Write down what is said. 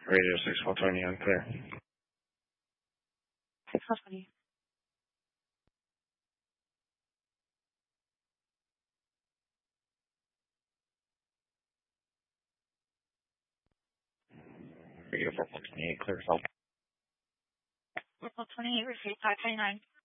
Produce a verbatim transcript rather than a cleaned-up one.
Radio six four twenty unclear. six four twenty. Radio four four twenty-eight, clear as well. four four twenty-eight, receive five twenty-nine.